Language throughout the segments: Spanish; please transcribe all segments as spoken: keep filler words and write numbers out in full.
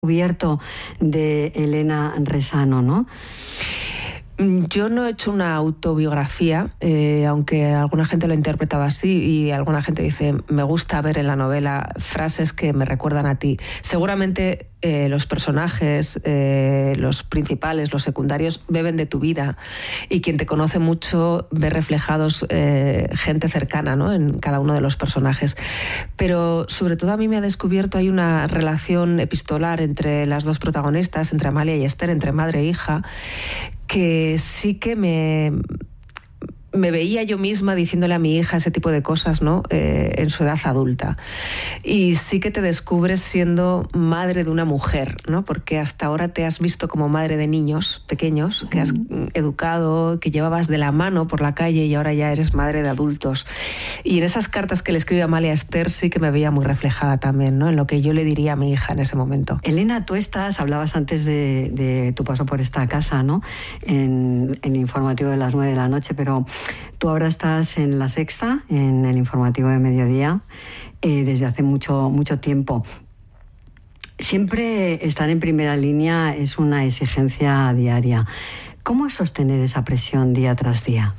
Cubierto de Elena Resano, ¿no? Yo no he hecho una autobiografía, eh, aunque alguna gente lo ha interpretado así y alguna gente dice, me gusta ver en la novela frases que me recuerdan a ti. Seguramente eh, los personajes, eh, los principales, los secundarios, beben de tu vida y quien te conoce mucho ve reflejados eh, gente cercana, ¿no?, en cada uno de los personajes. Pero sobre todo a mí me ha descubierto, hay una relación epistolar entre las dos protagonistas, entre Amalia y Esther, entre madre e hija, que sí que me, me veía yo misma diciéndole a mi hija ese tipo de cosas, ¿no?, eh, en su edad adulta. Y sí que te descubres siendo madre de una mujer, ¿no?, porque hasta ahora te has visto como madre de niños pequeños, que has educado, que llevabas de la mano por la calle, y ahora ya eres madre de adultos. Y en esas cartas que le escribe Amalia a Esther sí que me veía muy reflejada también, ¿no?, en lo que yo le diría a mi hija en ese momento. Elena, tú estás, hablabas antes de, de tu paso por esta casa, ¿no?, en, en el informativo de las nueve de la noche, pero tú ahora estás en La Sexta, en el informativo de mediodía, eh, desde hace mucho, mucho tiempo. Siempre estar en primera línea es una exigencia diaria. ¿Cómo es sostener esa presión día tras día?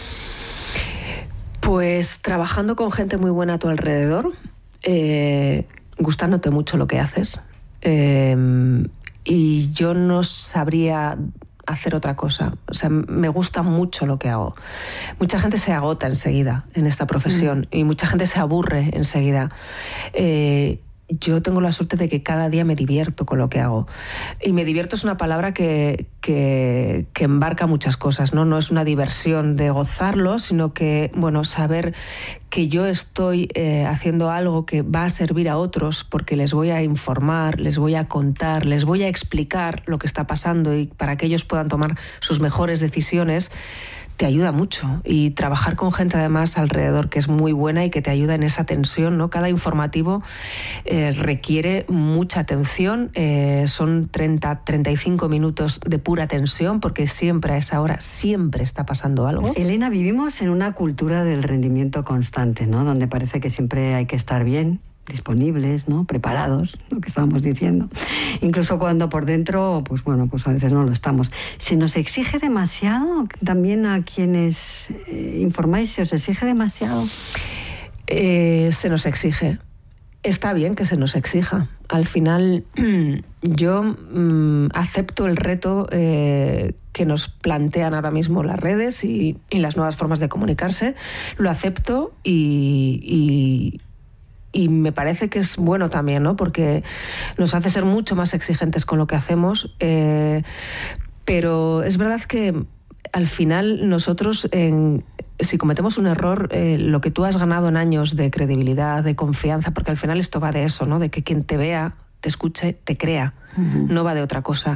Pues trabajando con gente muy buena a tu alrededor, eh, gustándote mucho lo que haces. Eh, y yo no sabría hacer otra cosa. O sea, me gusta mucho lo que hago. Mucha gente se agota enseguida en esta profesión mm. y mucha gente se aburre enseguida. Eh, Yo tengo la suerte de que cada día me divierto con lo que hago. Y me divierto es una palabra que, que, que embarca muchas cosas, ¿no? No es una diversión de gozarlo, sino que, bueno, saber que yo estoy eh, haciendo algo que va a servir a otros porque les voy a informar, les voy a contar, les voy a explicar lo que está pasando y para que ellos puedan tomar sus mejores decisiones, te ayuda mucho. Y trabajar con gente además alrededor que es muy buena y que te ayuda en esa tensión, ¿no? Cada informativo eh, requiere mucha atención, eh, son treinta, treinta y cinco minutos de pura tensión porque siempre a esa hora siempre está pasando algo. Elena, vivimos en una cultura del rendimiento constante, ¿no?, donde parece que siempre hay que estar bien, disponibles, ¿no?, preparados, lo que estábamos diciendo. Incluso cuando por dentro, pues bueno, pues a veces no lo estamos. ¿Se nos exige demasiado también a quienes eh, informáis? ¿Se os exige demasiado? Eh, se nos exige. Está bien que se nos exija. Al final yo mmm, acepto el reto eh, que nos plantean ahora mismo las redes y, y las nuevas formas de comunicarse. Lo acepto y... y Y me parece que es bueno también, ¿no?, porque nos hace ser mucho más exigentes con lo que hacemos. Eh, pero es verdad que al final nosotros, en, si cometemos un error, eh, lo que tú has ganado en años de credibilidad, de confianza, porque al final esto va de eso, ¿no?, de que quien te vea, te escuche, te crea. Uh-huh. No va de otra cosa.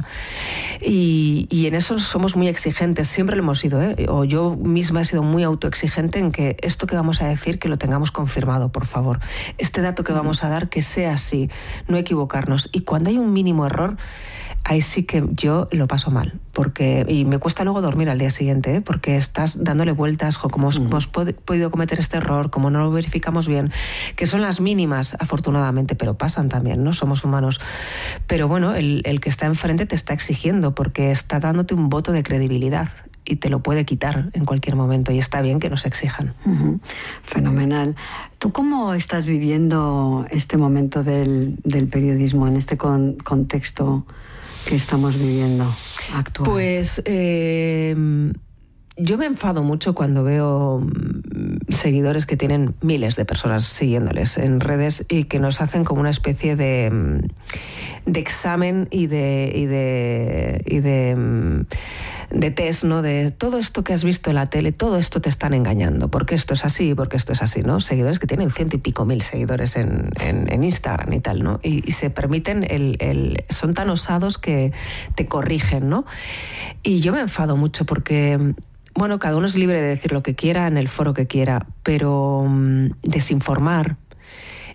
Y, y en eso somos muy exigentes, siempre lo hemos sido, ¿eh? O yo misma he sido muy autoexigente en que esto que vamos a decir, que lo tengamos confirmado, por favor. Este dato que uh-huh. vamos a dar, que sea así, no equivocarnos. Y cuando hay un mínimo error, ahí sí que yo lo paso mal, porque y me cuesta luego dormir al día siguiente, ¿eh? Porque estás dándole vueltas, jo, cómo uh-huh. hemos pod- podido cometer este error, cómo no lo verificamos bien, que son las mínimas, afortunadamente, pero pasan también, ¿no? Somos humanos. Pero bueno, el, el que está enfrente te está exigiendo porque está dándote un voto de credibilidad y te lo puede quitar en cualquier momento, y está bien que nos exijan. Uh-huh. Fenomenal. ¿Tú cómo estás viviendo este momento del, del periodismo en este con, contexto que estamos viviendo actual? Pues eh, yo me enfado mucho cuando veo seguidores que tienen miles de personas siguiéndoles en redes y que nos hacen como una especie de, de examen y de y de y de, de test, ¿no? De todo esto que has visto en la tele, todo esto te están engañando, porque esto es así, porque esto es así, ¿no? Seguidores que tienen ciento y pico mil seguidores en, en, en Instagram y tal, ¿no? Y, y se permiten el, el son tan osados que te corrigen, ¿no? Y yo me enfado mucho porque, bueno, cada uno es libre de decir lo que quiera en el foro que quiera, pero um, desinformar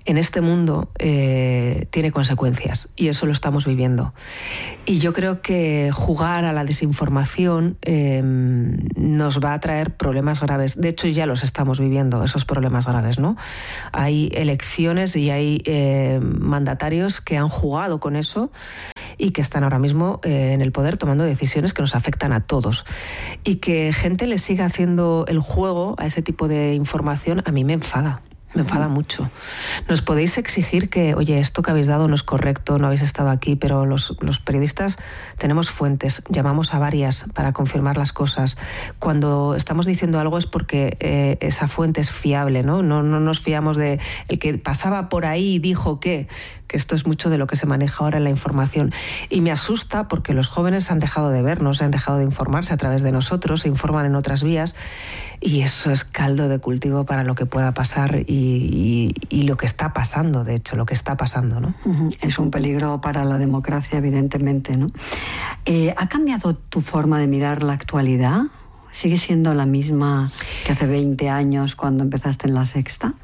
en este mundo eh, tiene consecuencias, y eso lo estamos viviendo. Y yo creo que jugar a la desinformación eh, nos va a traer problemas graves. De hecho, ya los estamos viviendo, esos problemas graves, ¿no? Hay elecciones y hay eh, mandatarios que han jugado con eso y que están ahora mismo eh, en el poder tomando decisiones que nos afectan a todos. Y que gente le siga haciendo el juego a ese tipo de información, a mí me enfada. Me enfada mucho. Nos podéis exigir que, oye, esto que habéis dado no es correcto, no habéis estado aquí, pero los, los periodistas tenemos fuentes, llamamos a varias para confirmar las cosas. Cuando estamos diciendo algo es porque eh, esa fuente es fiable, ¿no? No, no nos fiamos de el que pasaba por ahí y dijo que... que esto es mucho de lo que se maneja ahora en la información. Y me asusta porque los jóvenes han dejado de vernos, han dejado de informarse a través de nosotros, se informan en otras vías, y eso es caldo de cultivo para lo que pueda pasar y, y, y lo que está pasando, de hecho, lo que está pasando, ¿no? Es un peligro para la democracia, evidentemente, ¿no? Eh, ¿Ha cambiado tu forma de mirar la actualidad? ¿Sigue siendo la misma que hace veinte años cuando empezaste en La Sexta?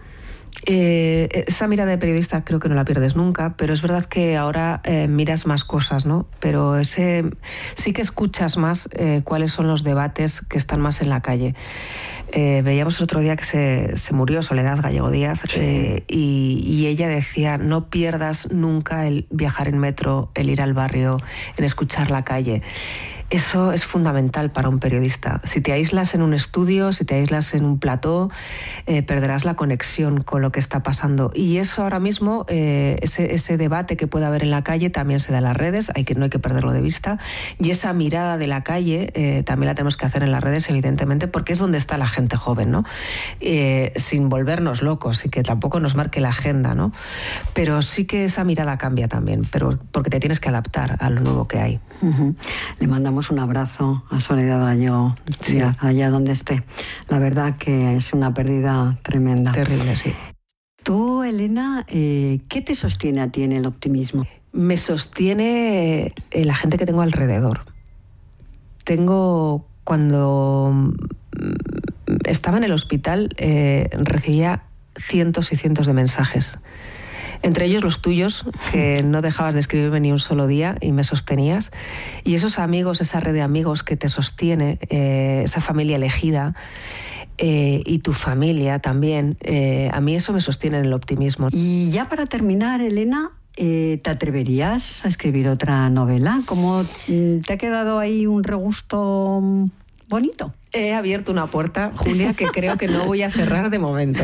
Eh, esa mirada de periodista creo que no la pierdes nunca, pero es verdad que ahora eh, miras más cosas, ¿no? Pero ese sí que escuchas más eh, cuáles son los debates que están más en la calle. Eh, veíamos el otro día que se, se murió Soledad Gallego Díaz eh, y, y ella decía: no pierdas nunca el viajar en metro, el ir al barrio, en escuchar la calle. Eso es fundamental para un periodista. Si te aíslas en un estudio, si te aíslas en un plató, eh, perderás la conexión con lo que está pasando. Y eso ahora mismo, eh, ese, ese debate que puede haber en la calle también se da en las redes, hay que, no hay que perderlo de vista. Y esa mirada de la calle eh, también la tenemos que hacer en las redes, evidentemente, porque es donde está la gente joven, ¿no? Eh, sin volvernos locos y que tampoco nos marque la agenda, ¿no? Pero sí que esa mirada cambia también, pero porque te tienes que adaptar a lo nuevo que hay. Uh-huh. Le mandamos un abrazo a Soledad Gallego, sí, allá donde esté. La verdad que es una pérdida tremenda. Terrible, sí. Tú, Elena, eh, ¿qué te sostiene a ti en el optimismo? Me sostiene eh, la gente que tengo alrededor. Tengo, cuando estaba en el hospital, eh, recibía cientos y cientos de mensajes. Entre ellos los tuyos, que no dejabas de escribirme ni un solo día y me sostenías. Y esos amigos, esa red de amigos que te sostiene, eh, esa familia elegida, eh, y tu familia también, eh, a mí eso me sostiene en el optimismo. Y ya para terminar, Elena, eh, ¿te atreverías a escribir otra novela? ¿Cómo te ha quedado ahí un regusto bonito? He abierto una puerta, Julia, que creo que no voy a cerrar de momento.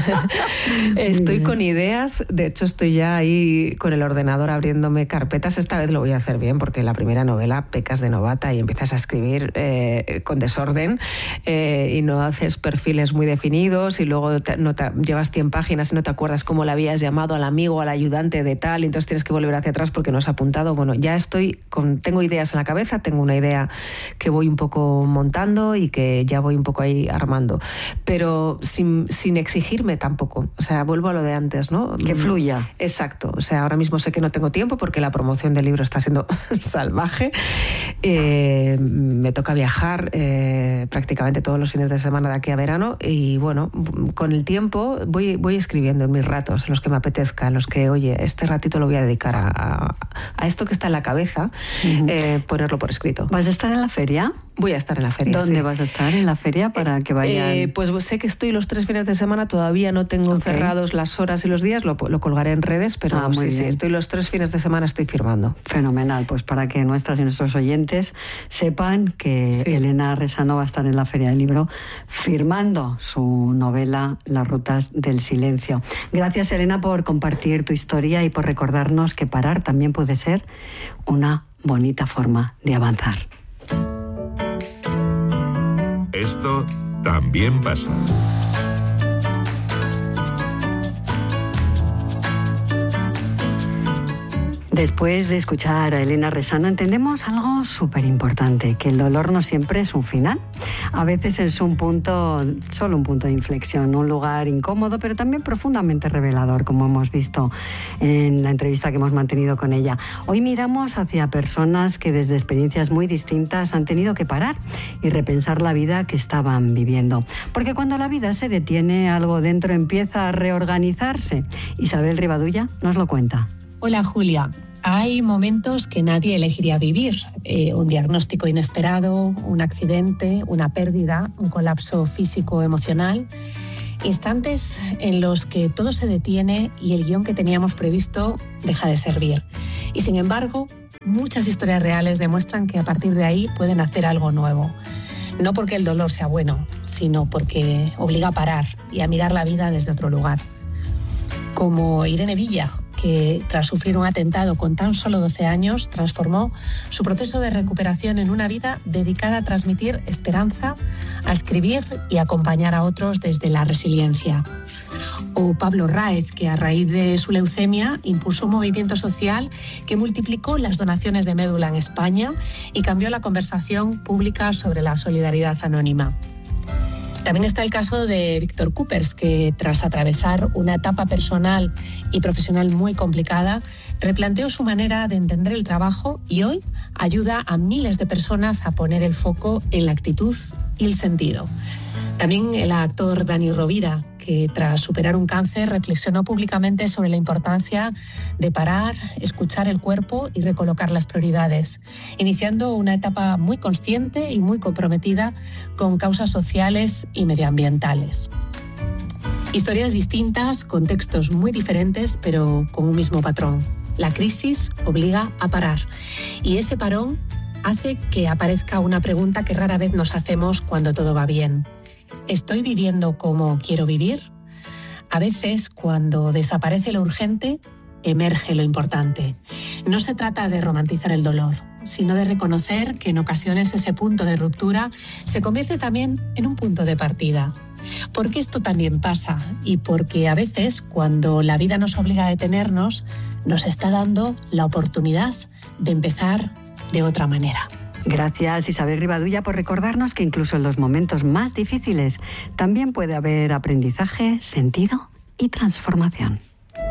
Estoy con ideas, de hecho estoy ya ahí con el ordenador abriéndome carpetas. Esta vez lo voy a hacer bien, porque en la primera novela pecas de novata y empiezas a escribir eh, con desorden eh, y no haces perfiles muy definidos, y luego te, no te, llevas cien páginas y no te acuerdas cómo le habías llamado al amigo, al ayudante de tal, y entonces tienes que volver hacia atrás porque no has apuntado. Bueno, ya estoy con, tengo ideas en la cabeza, tengo una idea que voy un poco montando y que ya voy un poco ahí armando, pero sin, sin exigirme tampoco. O sea, vuelvo a lo de antes, ¿no? Que fluya. Exacto. O sea, ahora mismo sé que no tengo tiempo porque la promoción del libro está siendo salvaje. Eh, me toca viajar eh, prácticamente todos los fines de semana de aquí a verano, y bueno, con el tiempo voy, voy escribiendo en mis ratos, en los que me apetezca, en los que, oye, este ratito lo voy a dedicar a, a, a esto que está en la cabeza, uh-huh. eh, ponerlo por escrito. ¿Vas a estar en la feria? Voy a estar en la feria. ¿Dónde sí. vas a estar en la feria para que vayan? Eh, pues sé que estoy los tres fines de semana, todavía no tengo okay. cerrados las horas y los días, lo, lo colgaré en redes, pero ah, sí, bien. sí, estoy los tres fines de semana, estoy firmando. Fenomenal, pues para que nuestras y nuestros oyentes sepan que sí. Elena Resano va a estar en la Feria del Libro firmando su novela Las rutas del silencio. Gracias, Elena, por compartir tu historia y por recordarnos que parar también puede ser una bonita forma de avanzar. Esto también pasa. Después de escuchar a Elena Resano entendemos algo súper importante, que el dolor no siempre es un final. A veces es un punto, solo un punto de inflexión, un lugar incómodo, pero también profundamente revelador, como hemos visto en la entrevista que hemos mantenido con ella. Hoy miramos hacia personas que desde experiencias muy distintas han tenido que parar y repensar la vida que estaban viviendo. Porque cuando la vida se detiene, algo dentro empieza a reorganizarse. Isabel Rivadulla nos lo cuenta. Hola Julia, hay momentos que nadie elegiría vivir. Eh, un diagnóstico inesperado, un accidente, una pérdida, un colapso físico-emocional. Instantes en los que todo se detiene y el guión que teníamos previsto deja de servir. Y sin embargo, muchas historias reales demuestran que a partir de ahí pueden hacer algo nuevo. No porque el dolor sea bueno, sino porque obliga a parar y a mirar la vida desde otro lugar. Como Irene Villa, que tras sufrir un atentado con tan solo doce años, transformó su proceso de recuperación en una vida dedicada a transmitir esperanza, a escribir y acompañar a otros desde la resiliencia. O Pablo Ráez, que a raíz de su leucemia impulsó un movimiento social que multiplicó las donaciones de médula en España y cambió la conversación pública sobre la solidaridad anónima. También está el caso de Víctor Coopers, que tras atravesar una etapa personal y profesional muy complicada, replanteó su manera de entender el trabajo y hoy ayuda a miles de personas a poner el foco en la actitud y el sentido. También el actor Dani Rovira, que tras superar un cáncer reflexionó públicamente sobre la importancia de parar, escuchar el cuerpo y recolocar las prioridades, iniciando una etapa muy consciente y muy comprometida con causas sociales y medioambientales. Historias distintas, contextos muy diferentes, pero con un mismo patrón. La crisis obliga a parar y ese parón hace que aparezca una pregunta que rara vez nos hacemos cuando todo va bien. ¿Estoy viviendo como quiero vivir? A veces, cuando desaparece lo urgente, emerge lo importante. No se trata de romantizar el dolor, sino de reconocer que en ocasiones ese punto de ruptura se convierte también en un punto de partida. Porque esto también pasa y porque a veces, cuando la vida nos obliga a detenernos, nos está dando la oportunidad de empezar de otra manera. Gracias, Isabel Rivadulla, por recordarnos que incluso en los momentos más difíciles también puede haber aprendizaje, sentido y transformación.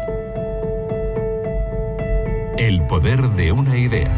El poder de una idea.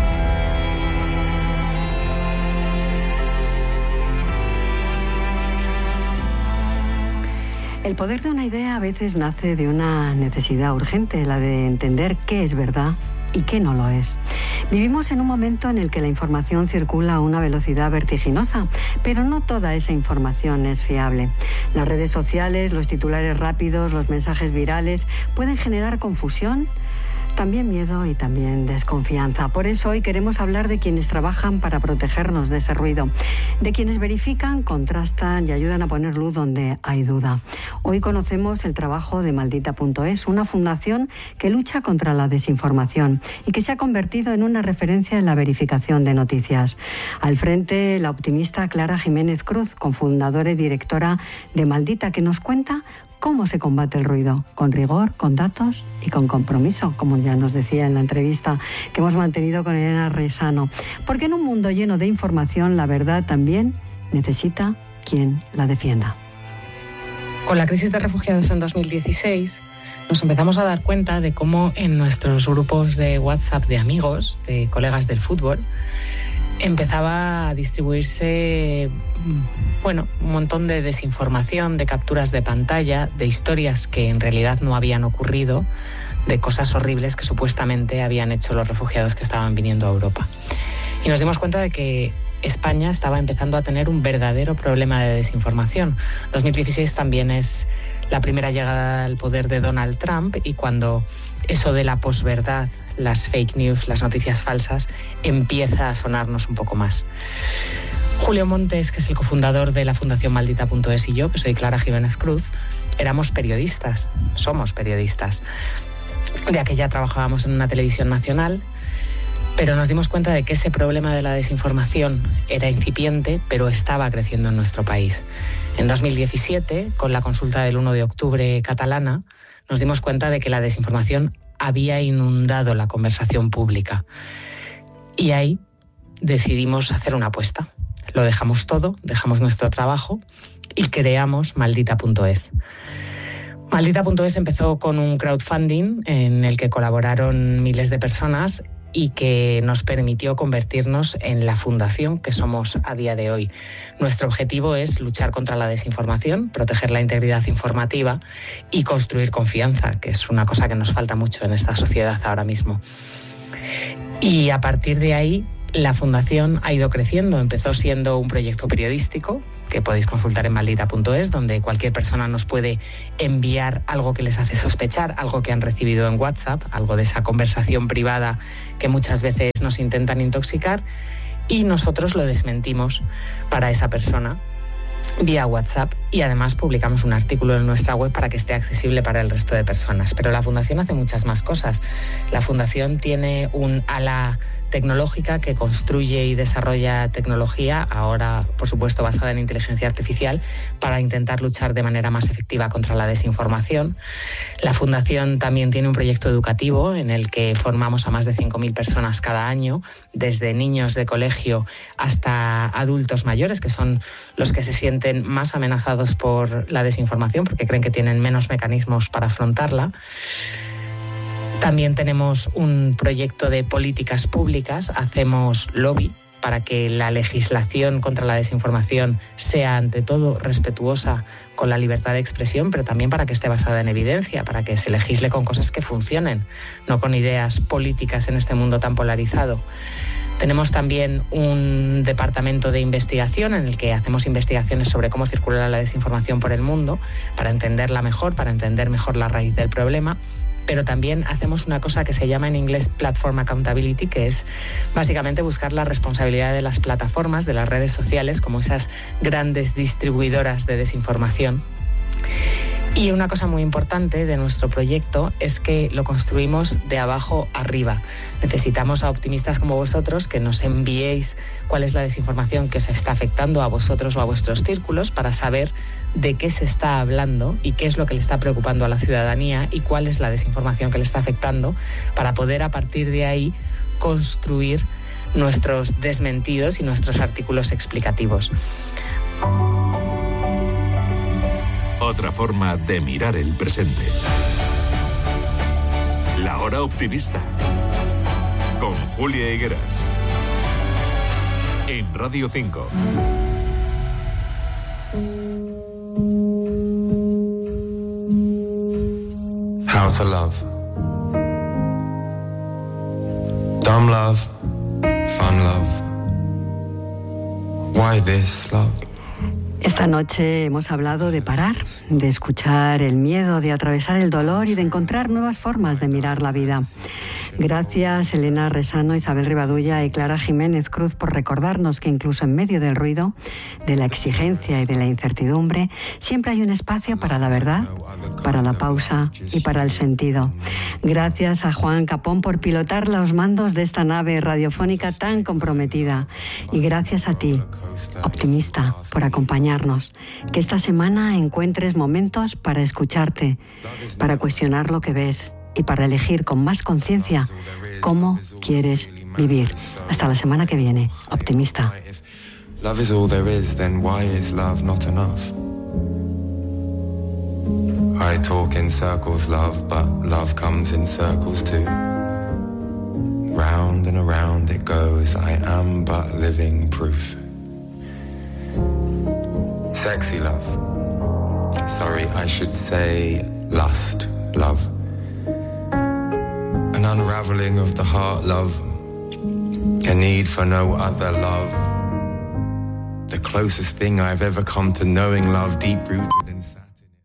El poder de una idea a veces nace de una necesidad urgente, la de entender qué es verdad y qué no lo es. Vivimos en un momento en el que la información circula a una velocidad vertiginosa, pero no toda esa información es fiable. Las redes sociales, los titulares rápidos, los mensajes virales pueden generar confusión, también miedo y también desconfianza. Por eso hoy queremos hablar de quienes trabajan para protegernos de ese ruido, de quienes verifican, contrastan y ayudan a poner luz donde hay duda. Hoy conocemos el trabajo de Maldita punto es, una fundación que lucha contra la desinformación y que se ha convertido en una referencia en la verificación de noticias. Al frente, la optimista Clara Jiménez Cruz, cofundadora y directora de Maldita, que nos cuenta cómo se combate el ruido, con rigor, con datos y con compromiso, como ya nos decía en la entrevista que hemos mantenido con Elena Resano. Porque en un mundo lleno de información, la verdad también necesita quien la defienda. Con la crisis de refugiados en dos mil dieciséis, nos empezamos a dar cuenta de cómo en nuestros grupos de WhatsApp de amigos, de colegas del fútbol, empezaba a distribuirse, bueno, un montón de desinformación, de capturas de pantalla, de historias que en realidad no habían ocurrido, de cosas horribles que supuestamente habían hecho los refugiados que estaban viniendo a Europa. Y nos dimos cuenta de que España estaba empezando a tener un verdadero problema de desinformación. dos mil dieciséis también es la primera llegada al poder de Donald Trump y cuando eso de la posverdad, las fake news, las noticias falsas, empieza a sonarnos un poco más. Julio Montes, que es el cofundador de la Fundación Maldita punto es, y yo, que soy Clara Jiménez Cruz, éramos periodistas, somos periodistas. De aquella trabajábamos en una televisión nacional, pero nos dimos cuenta de que ese problema de la desinformación era incipiente, pero estaba creciendo en nuestro país. En dos mil diecisiete, con la consulta del uno de octubre catalana, nos dimos cuenta de que la desinformación había inundado la conversación pública. Y ahí decidimos hacer una apuesta. Lo dejamos todo, dejamos nuestro trabajo y creamos Maldita punto es. Maldita punto es empezó con un crowdfunding en el que colaboraron miles de personas y que nos permitió convertirnos en la fundación que somos a día de hoy. Nuestro objetivo es luchar contra la desinformación, proteger la integridad informativa y construir confianza, que es una cosa que nos falta mucho en esta sociedad ahora mismo. Y a partir de ahí, la fundación ha ido creciendo. Empezó siendo un proyecto periodístico que podéis consultar en maldita punto es, donde cualquier persona nos puede enviar algo que les hace sospechar, algo que han recibido en WhatsApp, algo de esa conversación privada que muchas veces nos intentan intoxicar, y nosotros lo desmentimos para esa persona vía WhatsApp, y además publicamos un artículo en nuestra web para que esté accesible para el resto de personas. Pero la Fundación hace muchas más cosas. La Fundación tiene un ala tecnológica que construye y desarrolla tecnología, ahora por supuesto basada en inteligencia artificial, para intentar luchar de manera más efectiva contra la desinformación. La Fundación también tiene un proyecto educativo en el que formamos a más de cinco mil personas cada año, desde niños de colegio hasta adultos mayores, que son los que se sienten más amenazados por la desinformación porque creen que tienen menos mecanismos para afrontarla. También tenemos un proyecto de políticas públicas, hacemos lobby para que la legislación contra la desinformación sea ante todo respetuosa con la libertad de expresión, pero también para que esté basada en evidencia, para que se legisle con cosas que funcionen, no con ideas políticas en este mundo tan polarizado. Tenemos también un departamento de investigación en el que hacemos investigaciones sobre cómo circula la desinformación por el mundo, para entenderla mejor, para entender mejor la raíz del problema. Pero también hacemos una cosa que se llama en inglés Platform Accountability, que es básicamente buscar la responsabilidad de las plataformas, de las redes sociales, como esas grandes distribuidoras de desinformación. Y una cosa muy importante de nuestro proyecto es que lo construimos de abajo arriba. Necesitamos a optimistas como vosotros que nos enviéis cuál es la desinformación que os está afectando a vosotros o a vuestros círculos, para saber de qué se está hablando y qué es lo que le está preocupando a la ciudadanía y cuál es la desinformación que le está afectando, para poder a partir de ahí construir nuestros desmentidos y nuestros artículos explicativos. Otra forma de mirar el presente. La Hora Optimista. Con Julia Higueras. En Radio cinco. How to love. Dumb love. Fun love. Why this love? Esta noche hemos hablado de parar, de escuchar el miedo, de atravesar el dolor y de encontrar nuevas formas de mirar la vida. Gracias Elena Resano, Isabel Rivadulla y Clara Jiménez Cruz por recordarnos que incluso en medio del ruido, de la exigencia y de la incertidumbre, siempre hay un espacio para la verdad, para la pausa y para el sentido. Gracias a Juan Capón por pilotar los mandos de esta nave radiofónica tan comprometida. Y gracias a ti, optimista, por acompañarnos. Que esta semana encuentres momentos para escucharte, para cuestionar lo que ves y para elegir con más conciencia cómo quieres vivir. Hasta la semana que viene, optimista. Love is all there is, then why is love not enough? I talk in circles, love, but love comes in circles too. Round and around it goes, I am but living proof. Sexy love. Sorry, I should say lust, love. An unraveling of the heart, love. A need for no other love. The closest thing I've ever come to knowing love, deep-rooted and sat in it.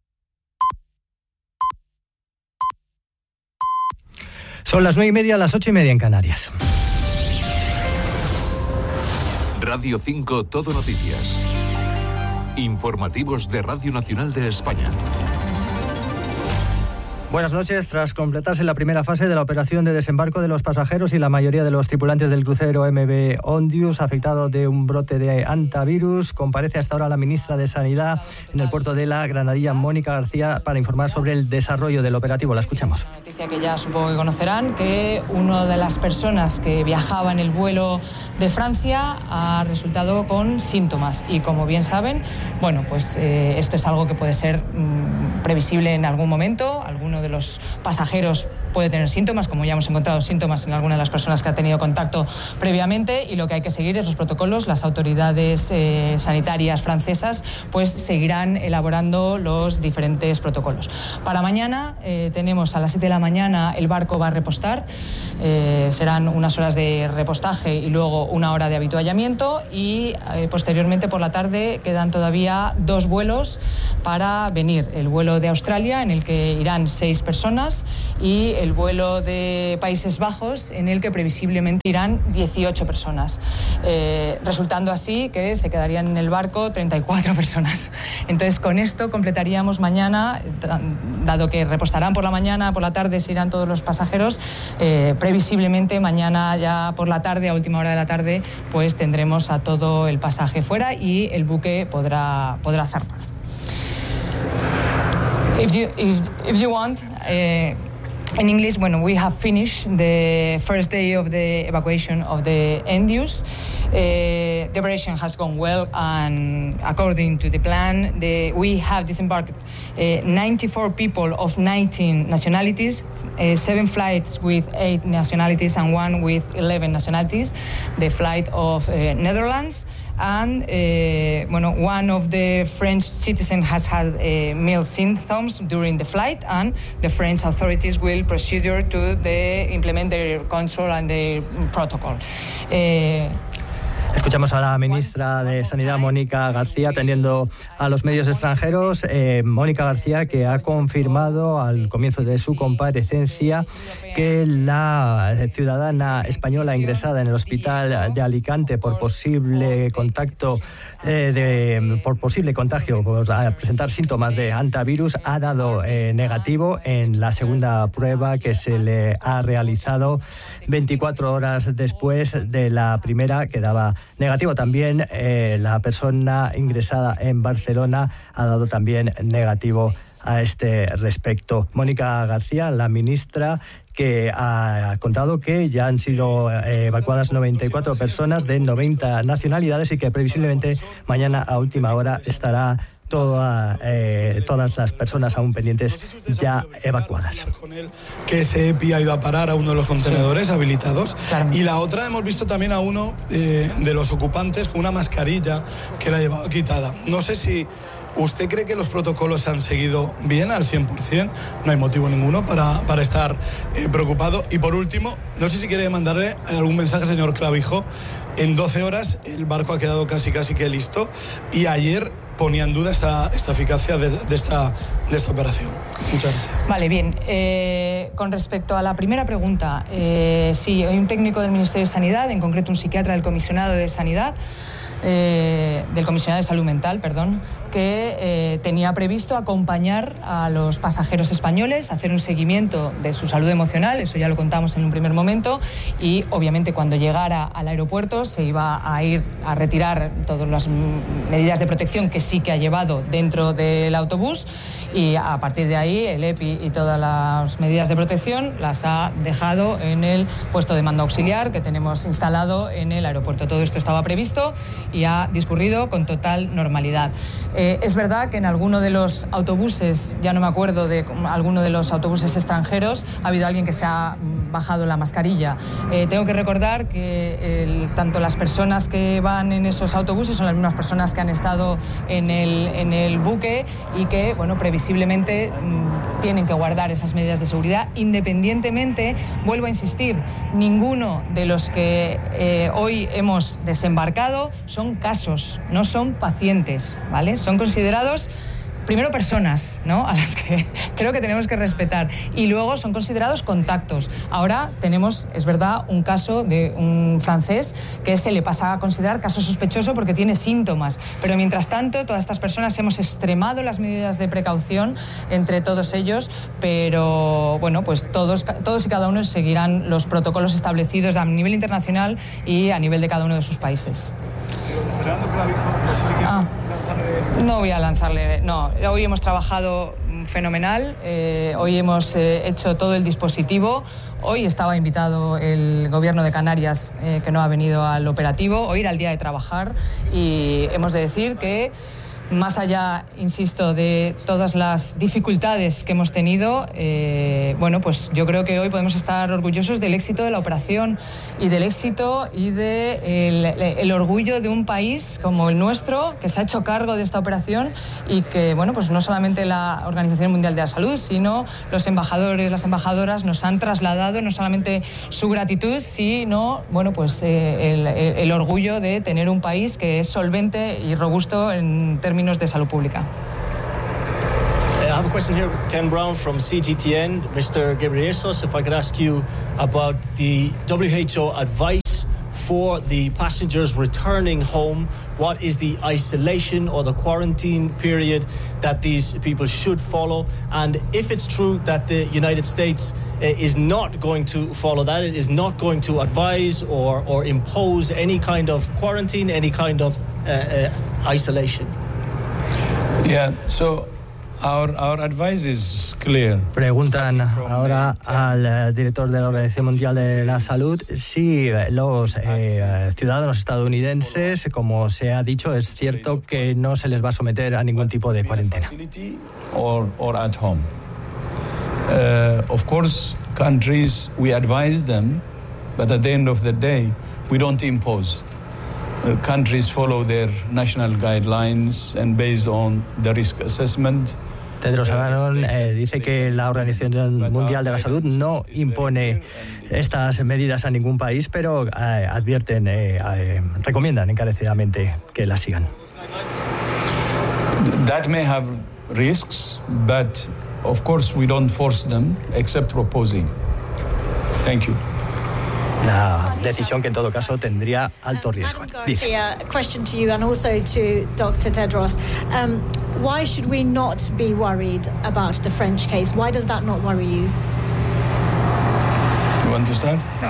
Son las nueve y media, las ocho y media en Canarias. Radio cinco Todo Noticias. Informativos de Radio Nacional de España. Buenas noches. Tras completarse la primera fase de la operación de desembarco de los pasajeros y la mayoría de los tripulantes del crucero M V Ondius afectado de un brote de hantavirus, comparece hasta ahora la ministra de Sanidad en el puerto de la Granadilla, Mónica García, para informar sobre el desarrollo del operativo. La escuchamos. Una noticia que ya supongo que conocerán, que una de las personas que viajaba en el vuelo de Francia ha resultado con síntomas y, como bien saben, bueno, pues eh, esto es algo que puede ser mmm, previsible en algún momento. Alguno de los pasajeros puede tener síntomas, como ya hemos encontrado síntomas en alguna de las personas que ha tenido contacto previamente, y lo que hay que seguir es los protocolos. Las autoridades eh, sanitarias francesas pues seguirán elaborando los diferentes protocolos. Para mañana eh, tenemos a las siete de la mañana el barco va a repostar, eh, serán unas horas de repostaje y luego una hora de avituallamiento, y eh, posteriormente por la tarde quedan todavía dos vuelos para venir. El vuelo de Australia, en el que irán seis personas, y el vuelo de Países Bajos, en el que previsiblemente irán dieciocho personas, eh, resultando así que se quedarían en el barco treinta y cuatro personas. Entonces, con esto completaríamos mañana, dado que repostarán por la mañana, por la tarde se irán todos los pasajeros, eh, previsiblemente mañana ya por la tarde, a última hora de la tarde, pues tendremos a todo el pasaje fuera y el buque podrá, podrá zarpar. If you, if, if you want, uh, in English, when we have finished the first day of the evacuation of the Ondius, uh, the operation has gone well, and according to the plan, the, we have disembarked uh, ninety-four people of nineteen nationalities, uh, seven flights with eight nationalities and one with eleven nationalities, the flight of uh, Netherlands. And uh, bueno, one of the French citizens has had uh, mild symptoms during the flight, and the French authorities will proceed to the, implement their control and their protocol. Uh, Escuchamos a la ministra de Sanidad, Mónica García, atendiendo a los medios extranjeros. Eh, Mónica García, que ha confirmado al comienzo de su comparecencia que la ciudadana española ingresada en el hospital de Alicante por posible contacto, eh, de, por posible contagio, por presentar síntomas de hantavirus, ha dado eh, negativo en la segunda prueba que se le ha realizado veinticuatro horas después de la primera, que daba negativo. También eh, la persona ingresada en Barcelona ha dado también negativo a este respecto. Mónica García, la ministra, que ha contado que ya han sido eh, evacuadas noventa y cuatro personas de noventa nacionalidades y que previsiblemente mañana a última hora estará Toda, eh, todas las personas aún pendientes ya evacuadas. Que ese EPI ha ido a parar a uno de los contenedores habilitados. Y la otra, hemos visto también a uno eh, de los ocupantes con una mascarilla que la llevaba quitada. No sé si usted cree que los protocolos se han seguido bien al cien por ciento. No hay motivo ninguno para, para estar eh, preocupado. Y por último, no sé si quiere mandarle algún mensaje al señor Clavijo. En doce horas el barco ha quedado casi casi que listo, y ayer ponía en duda esta, esta eficacia de, de, esta, de esta operación. Muchas gracias. Vale, bien. Eh, con respecto a la primera pregunta, eh, sí, hay un técnico del Ministerio de Sanidad, en concreto un psiquiatra del Comisionado de Sanidad, eh, del Comisionado de Salud Mental, perdón, que eh, tenía previsto acompañar a los pasajeros españoles, hacer un seguimiento de su salud emocional, eso ya lo contamos en un primer momento, y obviamente cuando llegara al aeropuerto se iba a ir a retirar todas las medidas de protección que sí que ha llevado dentro del autobús, y a partir de ahí el EPI y todas las medidas de protección las ha dejado en el puesto de mando auxiliar que tenemos instalado en el aeropuerto. Todo esto estaba previsto y ha discurrido con total normalidad. Eh, es verdad que en alguno de los autobuses, ya no me acuerdo de alguno de los autobuses extranjeros, ha habido alguien que se ha bajado la mascarilla. Eh, tengo que recordar que el, tanto las personas que van en esos autobuses son las mismas personas que han estado en el, en el buque, y que, bueno, previsiblemente mmm, tienen que guardar esas medidas de seguridad independientemente. Vuelvo a insistir, ninguno de los que eh, hoy hemos desembarcado son casos, no son pacientes, ¿vale? Son considerados primero personas, ¿no?, a las que creo que tenemos que respetar, y luego son considerados contactos. Ahora tenemos, es verdad, un caso de un francés que se le pasa a considerar caso sospechoso porque tiene síntomas, pero mientras tanto todas estas personas hemos extremado las medidas de precaución entre todos ellos, pero bueno, pues todos, todos y cada uno seguirán los protocolos establecidos a nivel internacional y a nivel de cada uno de sus países. Ah, no voy a lanzarle, no, hoy hemos trabajado fenomenal, eh, hoy hemos eh, hecho todo el dispositivo, hoy estaba invitado el gobierno de Canarias, eh, que no ha venido al operativo, hoy era el día de trabajar y hemos de decir que más allá, insisto, de todas las dificultades que hemos tenido, eh, bueno, pues yo creo que hoy podemos estar orgullosos del éxito de la operación y del éxito y del de el orgullo de un país como el nuestro, que se ha hecho cargo de esta operación y que, bueno, pues no solamente la Organización Mundial de la Salud, sino los embajadores, las embajadoras nos han trasladado no solamente su gratitud, sino, bueno, pues eh, el, el orgullo de tener un país que es solvente y robusto en términos de salud pública. I have a question here, Ken Brown from C G T N. Mister Ghebreyesus, if I could ask you about the W H O advice for the passengers returning home. What is the isolation or the quarantine period that these people should follow? And if it's true that the United States uh, is not going to follow that, it is not going to advise or, or impose any kind of quarantine, any kind of uh, uh, isolation. Yeah, so our, our advice is clear. Preguntan ahora al eh, director de la Organización Mundial de la Salud si los eh, ciudadanos estadounidenses, como se ha dicho, es cierto que no se les va a someter a ningún tipo de cuarentena. Or, or at home. Uh, of course, countries, we advise them, but at the end of the day, we don't impose. Uh, countries follow their national guidelines and based on the risk assessment. Tedros Adhanom eh, dice que la Organización Mundial de la Salud no impone estas medidas a ningún país, pero eh, advierten, eh, eh, recomiendan encarecidamente que las sigan. That may have risks, but of course we don't force them except proposing. Thank you. La decisión que en todo caso tendría alto riesgo. Dice. A question to you and also to Doctor Tedros. Um, why should we not be worried about the French case? Why does that not worry you? You want to start? No.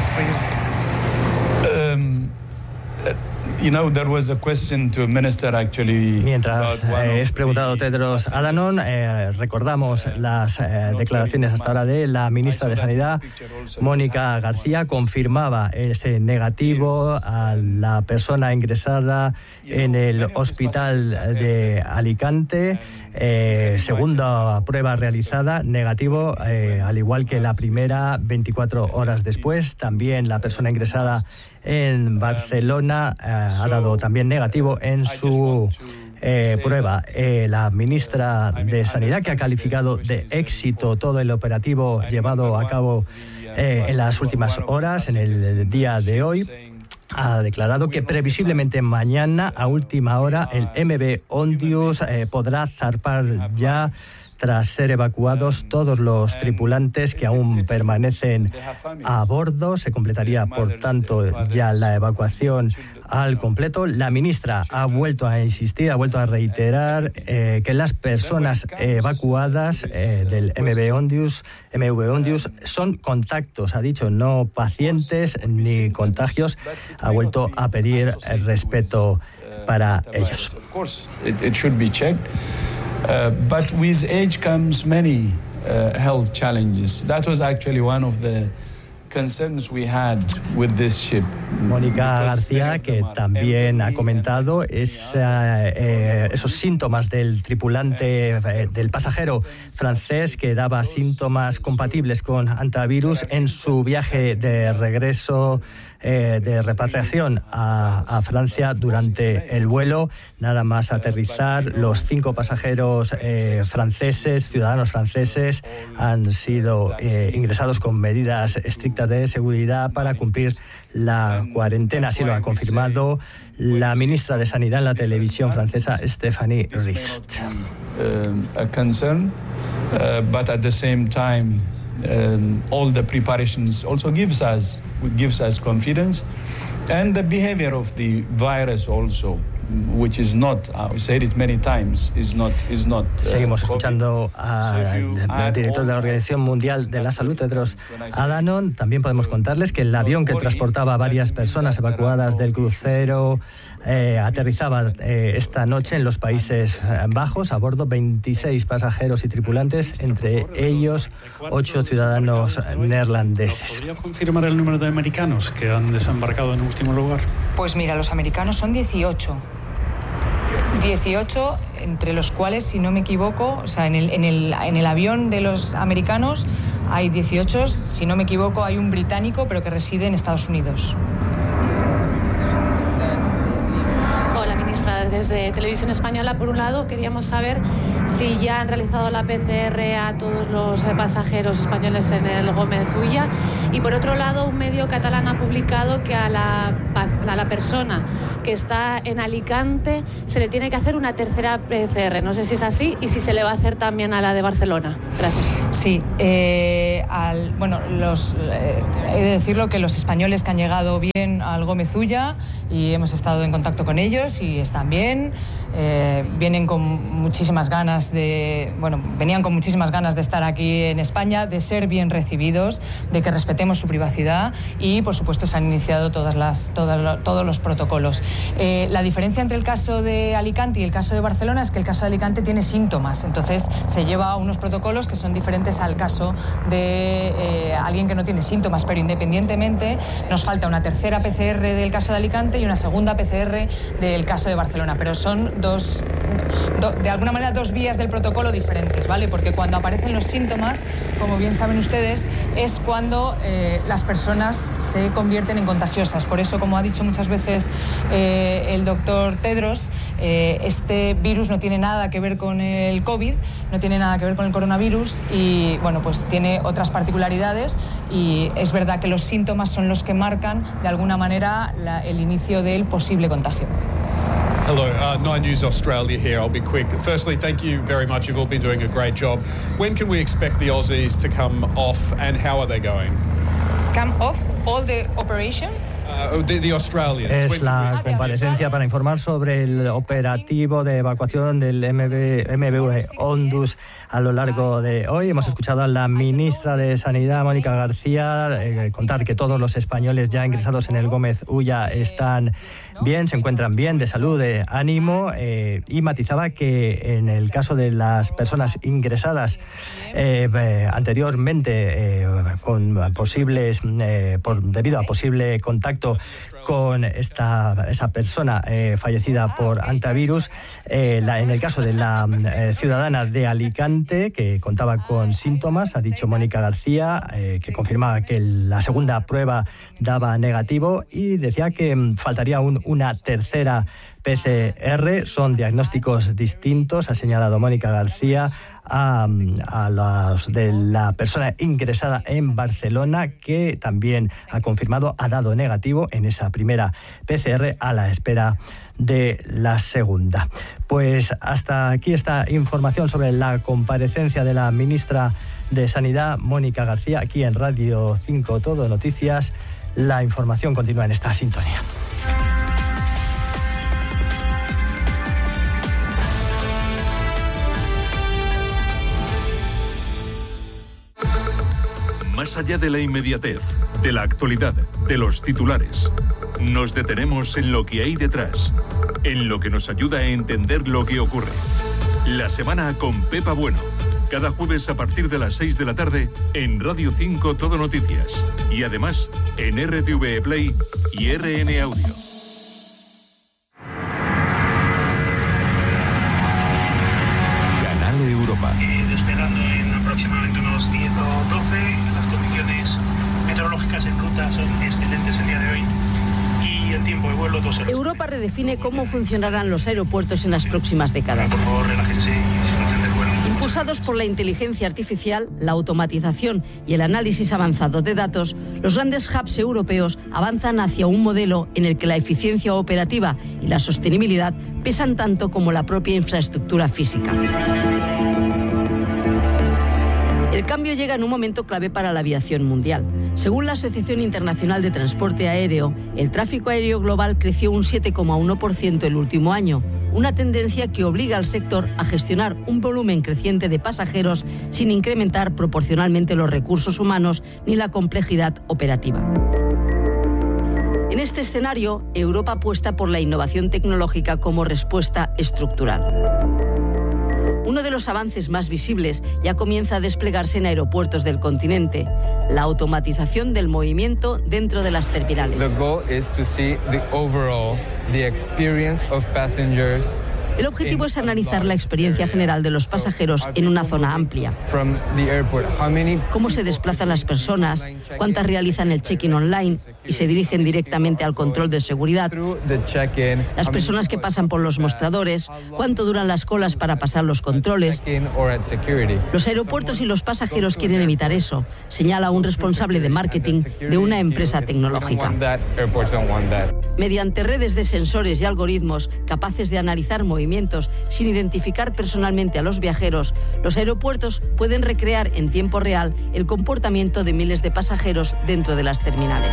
Um, You know, there was a question to a minister actually. Mientras eh, es preguntado Tedros Adhanom, eh, recordamos las eh, declaraciones hasta ahora de la ministra de Sanidad, Mónica García, confirmaba ese negativo a la persona ingresada en el hospital de Alicante. Eh, segunda prueba realizada, negativo, eh, al igual que la primera, veinticuatro horas después. También la persona ingresada en Barcelona eh, ha dado también negativo en su eh, prueba. Eh, la ministra de Sanidad, que ha calificado de éxito todo el operativo llevado a cabo eh, en las últimas horas, en el día de hoy, ha declarado que previsiblemente mañana a última hora el M V Ondius eh, podrá zarpar ya tras ser evacuados todos los tripulantes que aún permanecen a bordo. Se completaría, por tanto, ya la evacuación al completo. La ministra ha vuelto a insistir, ha vuelto a reiterar eh, que las personas evacuadas eh, del M V Ondius, M V Ondius son contactos, ha dicho, no pacientes ni contagios. Ha vuelto a pedir el respeto para ellos. Uh, but with age comes many uh, health challenges. That was actually one of the concerns we had with this ship. Mónica García, que también ha comentado esa, eh, esos síntomas del tripulante, eh, del pasajero francés, que daba síntomas compatibles con antivirus en su viaje de regreso, eh, de repatriación a, a Francia. Durante el vuelo, nada más aterrizar, los cinco pasajeros eh, franceses, ciudadanos franceses, han sido eh, ingresados con medidas estrictas de seguridad para cumplir la cuarentena. Así lo ha confirmado la ministra de Sanidad en la televisión francesa, Stéphanie Rist. Um, a concern, uh, but at the same time, um, all the preparations also gives us gives us confidence, and the behavior of the virus also, which is not, I said it many times, is not is not. Uh, Seguimos escuchando al director de la Organización Mundial de la Salud, Tedros Adhanom. También podemos contarles que el avión que transportaba a varias personas evacuadas del crucero eh, aterrizaba eh, esta noche en los Países Bajos. A bordo veintiséis pasajeros y tripulantes, entre ellos ocho ciudadanos neerlandeses. ¿Podría confirmar el número de americanos que han desembarcado en último lugar? Pues mira, los americanos son dieciocho. dieciocho, entre los cuales, si no me equivoco, o sea, en el, en el, en el avión de los americanos hay dieciocho, si no me equivoco, hay un británico, pero que reside en Estados Unidos. Hola, ministra. Desde Televisión Española, por un lado, queríamos saber si ya han realizado la P C R a todos los pasajeros españoles en el Gómez Ulla. Y por otro lado, un medio catalán ha publicado que a la, a la persona que está en Alicante se le tiene que hacer una tercera P C R. No sé si es así y si se le va a hacer también a la de Barcelona. Gracias. Sí, eh, al, bueno, los, eh, he de decirlo que los españoles que han llegado bien al Gómez Ulla, y hemos estado en contacto con ellos y están bien, eh, vienen con muchísimas ganas de, bueno, venían con muchísimas ganas de estar aquí en España, de ser bien recibidos, de que respetemos su privacidad y, por supuesto, se han iniciado todas las, todas, todos los protocolos. Eh, la diferencia entre el caso de Alicante y el caso de Barcelona es que el caso de Alicante tiene síntomas, entonces se lleva unos protocolos que son diferentes al caso de eh, alguien que no tiene síntomas, pero independientemente nos falta una tercera P C R del caso de Alicante y una segunda P C R del caso de Barcelona, pero son dos, do, de alguna manera dos vías del protocolo diferentes, ¿vale? Porque cuando aparecen los síntomas, como bien saben ustedes, es cuando eh, las personas se convierten en contagiosas. Por eso, como ha dicho muchas veces eh, el doctor Tedros, eh, este virus no tiene nada que ver con el COVID, no tiene nada que ver con el coronavirus y, bueno, pues tiene otras particularidades y es verdad que los síntomas son los que marcan de alguna manera la, el inicio del posible contagio. Hello, uh, Nine News Australia here. I'll be quick. Firstly, thank you very much. You've all been doing a great job. When can we expect the Aussies to come off and how are they going? Come off all the operation? Uh, the, the Australians. Es la comparecencia para informar sobre el operativo de evacuación del M V Ondus a lo largo de hoy. Hemos escuchado a la ministra de Sanidad, Mónica García, eh, contar que todos los españoles ya ingresados en el Gómez Ulla están bien, se encuentran bien, de salud, de ánimo, eh, y matizaba que en el caso de las personas ingresadas eh, eh, anteriormente eh, con posibles, eh, por, debido a posible contacto con esta esa persona eh, fallecida por antivirus, eh, la, en el caso de la eh, ciudadana de Alicante que contaba con síntomas, ha dicho Mónica García, eh, que confirmaba que la segunda prueba daba negativo y decía que mm, faltaría un, una tercera P C R. Son diagnósticos distintos, ha señalado Mónica García, a, a los de la persona ingresada en Barcelona, que también ha confirmado, ha dado negativo en esa primera P C R a la espera de la segunda. Pues hasta aquí esta información sobre la comparecencia de la ministra de Sanidad, Mónica García, aquí en Radio cinco Todo Noticias. La información continúa en esta sintonía. Más allá de la inmediatez, de la actualidad, de los titulares, nos detenemos en lo que hay detrás, en lo que nos ayuda a entender lo que ocurre. La semana con Pepa Bueno, cada jueves a partir de las seis de la tarde en Radio cinco Todo Noticias y además en R T V Play y R N Audio. Canal Europa. Eh, despegando en aproximadamente unos diez o doce, las condiciones meteorológicas en ruta son excelentes el día de hoy y el tiempo de vuelo dos horas. Europa redefine cómo funcionarán los aeropuertos en las próximas décadas. Por favor, relájense y disfruten del vuelo. Impulsados por la inteligencia artificial, la automatización y el análisis avanzado de datos, los grandes hubs europeos avanzan hacia un modelo en el que la eficiencia operativa y la sostenibilidad pesan tanto como la propia infraestructura física. El cambio llega en un momento clave para la aviación mundial. Según la Asociación Internacional de Transporte Aéreo, el tráfico aéreo global creció un siete coma uno por ciento el último año, una tendencia que obliga al sector a gestionar un volumen creciente de pasajeros sin incrementar proporcionalmente los recursos humanos ni la complejidad operativa. En este escenario, Europa apuesta por la innovación tecnológica como respuesta estructural. Uno de los avances más visibles ya comienza a desplegarse en aeropuertos del continente, la automatización del movimiento dentro de las terminales. The goal is to see the overall, the experience of passengers. El objetivo es analizar la experiencia general de los pasajeros en una zona amplia. Cómo se desplazan las personas, cuántas realizan el check-in online y se dirigen directamente al control de seguridad, las personas que pasan por los mostradores, cuánto duran las colas para pasar los controles. Los aeropuertos y los pasajeros quieren evitar eso, señala un responsable de marketing de una empresa tecnológica. Mediante redes de sensores y algoritmos capaces de analizar movimientos sin identificar personalmente a los viajeros, los aeropuertos pueden recrear en tiempo real el comportamiento de miles de pasajeros dentro de las terminales.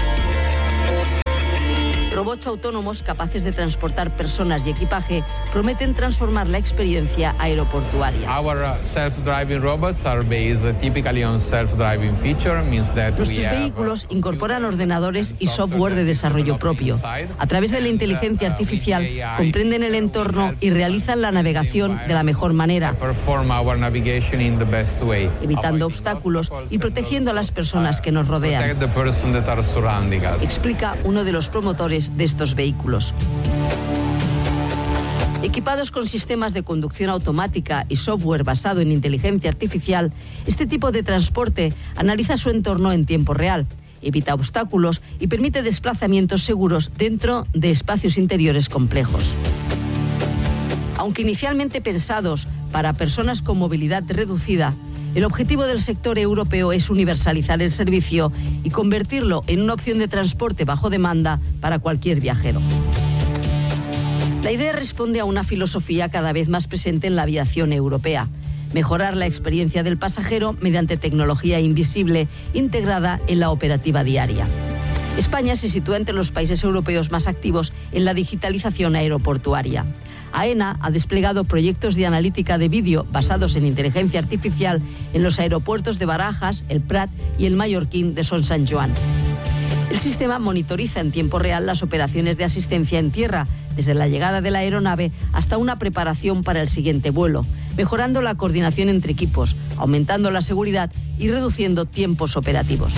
Robots autónomos capaces de transportar personas y equipaje prometen transformar la experiencia aeroportuaria. Our uh, self-driving robots are based uh, typically on self-driving feature, means that Nuestros we have, vehículos incorporan ordenadores y software de desarrollo propio. A través de la inteligencia artificial comprenden el entorno y realizan la navegación de la mejor manera, evitando obstáculos y protegiendo a las personas que nos rodean, explica uno de los promotores de estos vehículos. Equipados con sistemas de conducción automática y software basado en inteligencia artificial, este tipo de transporte analiza su entorno en tiempo real, evita obstáculos y permite desplazamientos seguros dentro de espacios interiores complejos. Aunque inicialmente pensados para personas con movilidad reducida, el objetivo del sector europeo es universalizar el servicio y convertirlo en una opción de transporte bajo demanda para cualquier viajero. La idea responde a una filosofía cada vez más presente en la aviación europea: mejorar la experiencia del pasajero mediante tecnología invisible integrada en la operativa diaria. España se sitúa entre los países europeos más activos en la digitalización aeroportuaria. AENA ha desplegado proyectos de analítica de vídeo basados en inteligencia artificial en los aeropuertos de Barajas, el Prat y el Mallorquín de Son Sant Joan. El sistema monitoriza en tiempo real las operaciones de asistencia en tierra, desde la llegada de la aeronave hasta una preparación para el siguiente vuelo, mejorando la coordinación entre equipos, aumentando la seguridad y reduciendo tiempos operativos.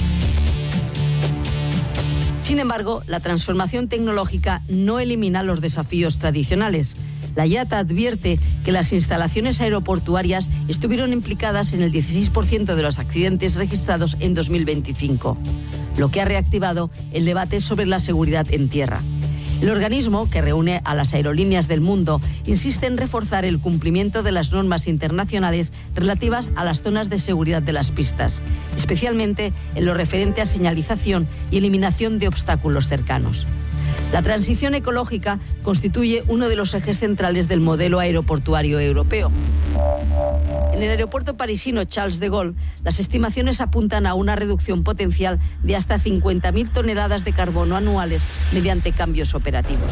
Sin embargo, la transformación tecnológica no elimina los desafíos tradicionales. La I A T A advierte que las instalaciones aeroportuarias estuvieron implicadas en el dieciséis por ciento de los accidentes registrados en dos mil veinticinco, lo que ha reactivado el debate sobre la seguridad en tierra. El organismo, que reúne a las aerolíneas del mundo, insiste en reforzar el cumplimiento de las normas internacionales relativas a las zonas de seguridad de las pistas, especialmente en lo referente a señalización y eliminación de obstáculos cercanos. La transición ecológica constituye uno de los ejes centrales del modelo aeroportuario europeo. En el aeropuerto parisino Charles de Gaulle, las estimaciones apuntan a una reducción potencial de hasta cincuenta mil toneladas de carbono anuales mediante cambios operativos.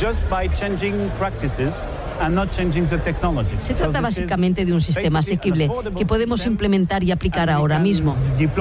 Se trata básicamente de un sistema asequible que podemos implementar y aplicar ahora mismo,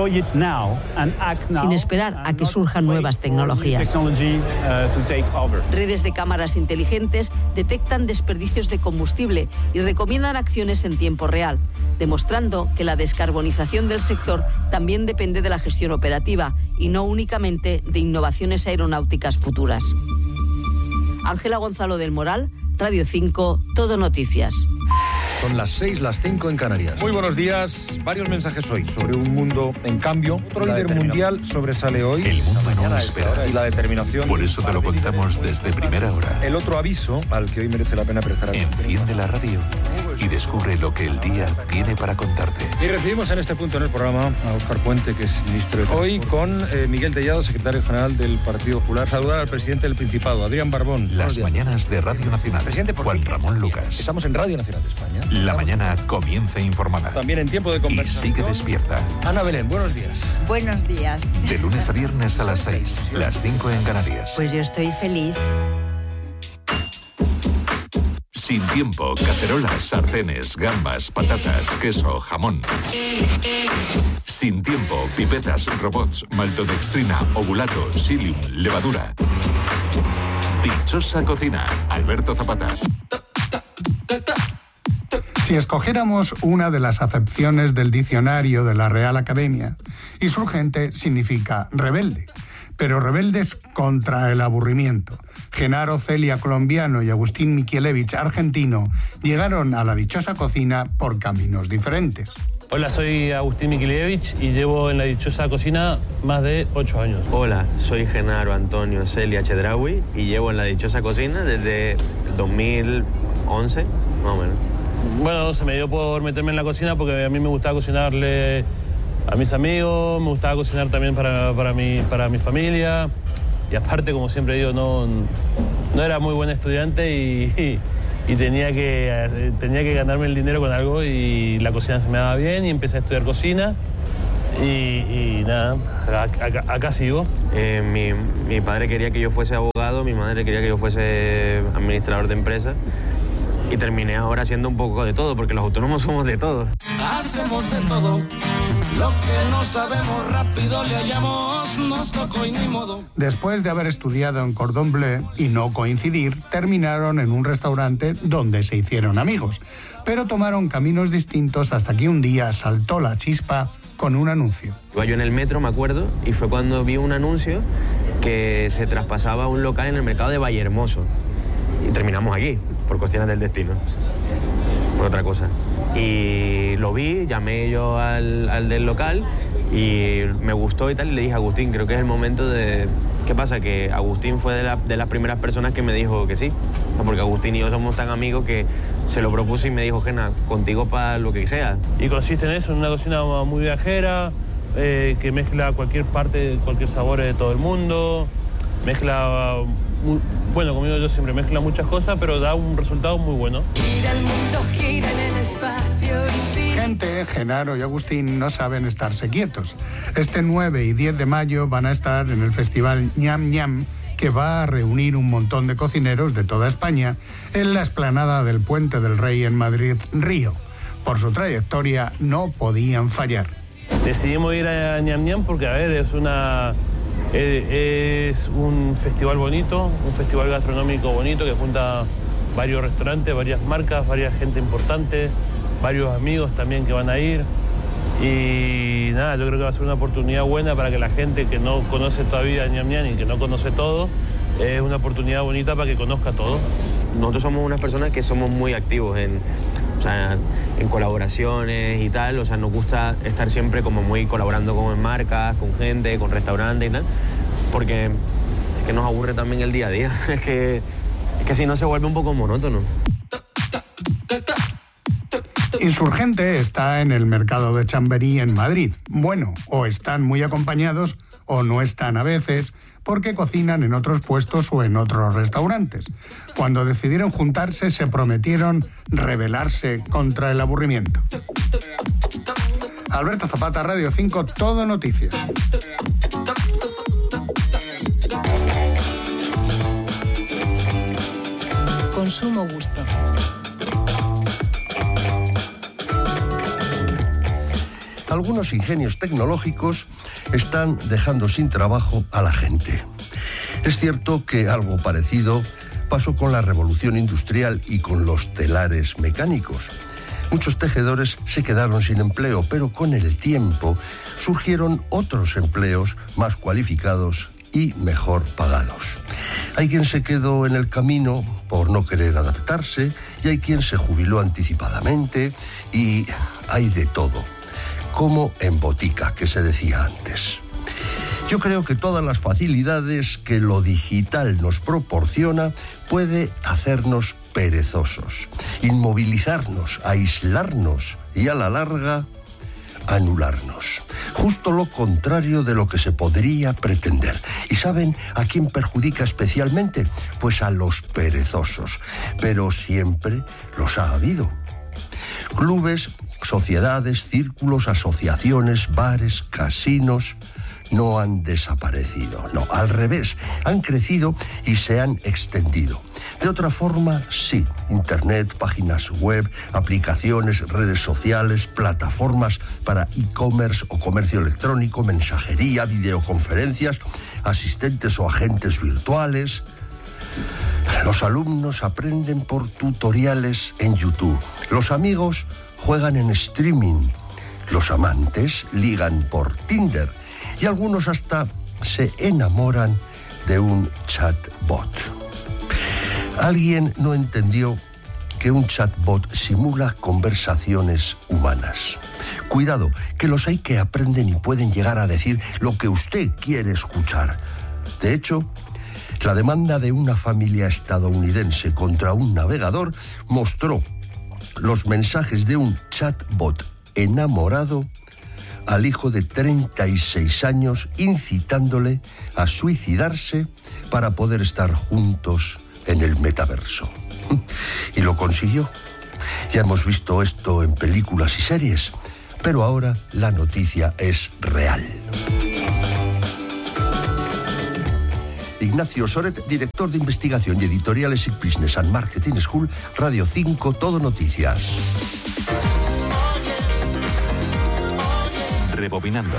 sin esperar a que surjan nuevas tecnologías. Redes de cámaras inteligentes detectan desperdicios de combustible y recomiendan acciones en tiempo real, demostrando que la descarbonización del sector también depende de la gestión operativa y no únicamente de innovaciones aeronáuticas futuras. Ángela Gonzalo del Moral, Radio cinco, Todo Noticias. Son las seis, las cinco en Canarias. Muy buenos días. Varios mensajes hoy sobre un mundo en cambio. Otro líder mundial sobresale hoy. El mundo no lo espera. Y la determinación. Por eso te lo contamos desde primera hora. El otro aviso al que hoy merece la pena prestar atención. Enciende la radio. y descubre lo que el día tiene para contarte. Y recibimos en este punto en el programa a Óscar Puente, que es ministro de Hoy con eh, Miguel Tellado, secretario general del Partido Popular. Saludar al presidente del Principado, Adrián Barbón. Las mañanas de Radio Nacional. Presidente, ¿por Juan qué? Ramón Lucas. Estamos en Radio Nacional de España. La mañana comienza informada. También en tiempo de conversación. Y sigue despierta. Ana Belén, buenos días. Buenos días. De lunes a viernes a las seis, las cinco en Canarias. Pues yo estoy feliz. Sin tiempo, cacerolas, sartenes, gambas, patatas, queso, jamón. Sin tiempo, pipetas, robots, maltodextrina, ovulato, psyllium, levadura. Dichosa cocina, Alberto Zapata. Si escogiéramos una de las acepciones del diccionario de la Real Academia, insurgente significa rebelde, pero rebeldes contra el aburrimiento. Genaro Celia, colombiano, y Agustín Mikielewicz, argentino, llegaron a la dichosa cocina por caminos diferentes. Hola, soy Agustín Mikielewicz y llevo en la dichosa cocina más de ocho años. Hola, soy Genaro Antonio Celia Chedraui y llevo en la dichosa cocina desde el dos mil once, más o menos. Bueno, se me dio por meterme en la cocina porque a mí me gustaba cocinarle a mis amigos, me gustaba cocinar también para, para, mi, para mi familia. Y aparte, como siempre digo, no, no era muy buen estudiante y, y, y tenía, que, tenía que ganarme el dinero con algo y la cocina se me daba bien y empecé a estudiar cocina y, y nada, acá, acá sigo. Eh, mi, mi padre quería que yo fuese abogado, mi madre quería que yo fuese administrador de empresas y terminé ahora haciendo un poco de todo, porque los autónomos somos de todo. Hacemos de todo, lo que no sabemos rápido le hallamos, nos tocó y ni modo. Después de haber estudiado en Cordon Bleu y no coincidir, terminaron en un restaurante donde se hicieron amigos, pero tomaron caminos distintos hasta que un día saltó la chispa con un anuncio. Iba yo en el metro, me acuerdo, y fue cuando vi un anuncio que se traspasaba a un local en el mercado de Vallehermoso. Y terminamos aquí, por cuestiones del destino, por otra cosa. Y lo vi, llamé yo al, al del local y me gustó y tal, y le dije a Agustín, creo que es el momento de... ¿Qué pasa? Que Agustín fue de, la, de las primeras personas que me dijo que sí, porque Agustín y yo somos tan amigos que se lo propuse y me dijo, Gena, contigo para lo que sea. Y consiste en eso, en una cocina muy viajera, eh, que mezcla cualquier parte, cualquier sabor de todo el mundo, mezcla... Muy, bueno, conmigo yo siempre mezcla muchas cosas, pero da un resultado muy bueno. Gira el mundo, gira en el espacio. Gente, Genaro y Agustín no saben estarse quietos. Este nueve y diez de mayo van a estar en el festival Ñam Ñam, que va a reunir un montón de cocineros de toda España en la explanada del Puente del Rey en Madrid, Río. Por su trayectoria no podían fallar. Decidimos ir a Ñam Ñam porque, a ver, es una... Es un festival bonito, un festival gastronómico bonito que junta varios restaurantes, varias marcas, varias gente importante, varios amigos también que van a ir. Y nada, yo creo que va a ser una oportunidad buena para que la gente que no conoce todavía Ñam Ñam y que no conoce todo, es una oportunidad bonita para que conozca todo. Nosotros somos unas personas que somos muy activos en, o sea, en colaboraciones y tal, o sea, nos gusta estar siempre como muy colaborando con marcas, con gente, con restaurantes y tal, porque es que nos aburre también el día a día, es que, es que si no se vuelve un poco monótono. Insurgente está en el mercado de Chamberí en Madrid. Bueno, o están muy acompañados o no están a veces, porque cocinan en otros puestos o en otros restaurantes. Cuando decidieron juntarse, se prometieron rebelarse contra el aburrimiento. Alberto Zapata, Radio cinco, Todo Noticias. Consumo gusto. Algunos ingenios tecnológicos están dejando sin trabajo a la gente. Es cierto que algo parecido pasó con la revolución industrial y con los telares mecánicos. Muchos tejedores se quedaron sin empleo, pero con el tiempo surgieron otros empleos más cualificados y mejor pagados. Hay quien se quedó en el camino por no querer adaptarse y hay quien se jubiló anticipadamente y hay de todo. Como en botica, que se decía antes. Yo creo que todas las facilidades que lo digital nos proporciona puede hacernos perezosos, inmovilizarnos, aislarnos y a la larga anularnos. Justo lo contrario de lo que se podría pretender. ¿Y saben a quién perjudica especialmente? Pues a los perezosos. Pero siempre los ha habido. Clubes, sociedades, círculos, asociaciones, bares, casinos no han desaparecido. No, al revés, han crecido y se han extendido. De otra forma, sí, Internet, páginas web, aplicaciones, redes sociales, plataformas para e-commerce o comercio electrónico, mensajería, videoconferencias, asistentes o agentes virtuales. Los alumnos aprenden por tutoriales en YouTube. Los amigos juegan en streaming. Los amantes ligan por Tinder. Y algunos hasta se enamoran de un chatbot. Alguien no entendió que un chatbot simula conversaciones humanas. Cuidado, que los hay que aprenden y pueden llegar a decir lo que usted quiere escuchar. De hecho, la demanda de una familia estadounidense contra un navegador mostró los mensajes de un chatbot enamorado al hijo de treinta y seis años, incitándole a suicidarse para poder estar juntos en el metaverso. Y lo consiguió. Ya hemos visto esto en películas y series, pero ahora la noticia es real. Ignacio Soret, director de investigación y editoriales y Business and Marketing School, Radio cinco, Todo Noticias. Rebobinando.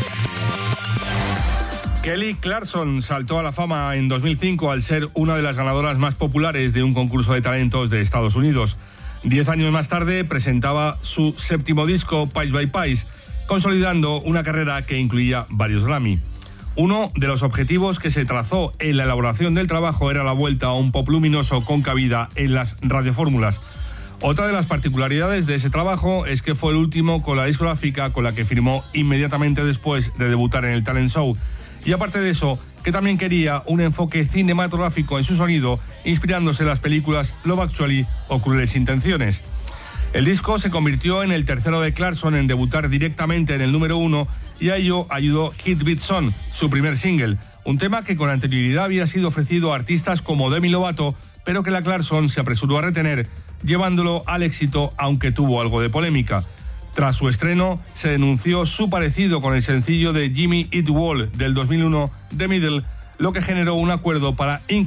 Kelly Clarkson saltó a la fama en dos mil cinco al ser una de las ganadoras más populares de un concurso de talentos de Estados Unidos. Diez años más tarde presentaba su séptimo disco, Piece by Piece, consolidando una carrera que incluía varios Grammy. Uno de los objetivos que se trazó en la elaboración del trabajo era la vuelta a un pop luminoso con cabida en las radiofórmulas. Otra de las particularidades de ese trabajo es que fue el último con la discográfica con la que firmó inmediatamente después de debutar en el talent show. Y aparte de eso, que también quería un enfoque cinematográfico en su sonido, inspirándose en las películas Love Actually o Crueles Intenciones. El disco se convirtió en el tercero de Clarkson en debutar directamente en el número uno, y a ello ayudó Hit Beat Song, su primer single, un tema que con anterioridad había sido ofrecido a artistas como Demi Lovato, pero que la Clarkson se apresuró a retener, llevándolo al éxito, aunque tuvo algo de polémica. Tras su estreno, se denunció su parecido con el sencillo de Jimmy Eat World del dos mil uno, The Middle, lo que generó un acuerdo para incluir